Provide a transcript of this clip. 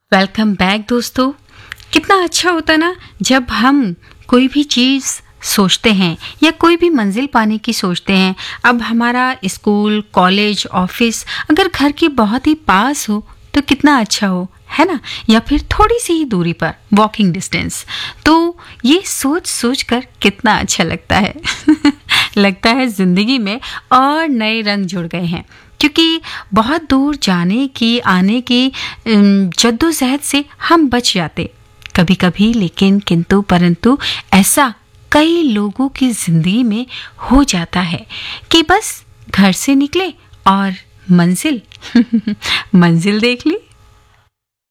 Welcome back दोस्तों। कितना अच्छा होता ना जब हम कोई भी चीज़ सोचते हैं या कोई भी मंजिल पाने की सोचते हैं। अब हमारा स्कूल, कॉलेज, ऑफिस अगर घर के बहुत ही पास हो तो कितना अच्छा हो, है ना। या फिर थोड़ी सी ही दूरी पर, वॉकिंग डिस्टेंस। तो ये सोच सोच कर कितना अच्छा लगता है लगता है जिंदगी में और नए रंग जुड़ गए हैं, क्योंकि बहुत दूर जाने की, आने की जद्दोजहद से हम बच जाते कभी कभी। लेकिन किंतु परंतु ऐसा कई लोगों की जिंदगी में हो जाता है कि बस घर से निकले और मंजिल मंजिल देख ली।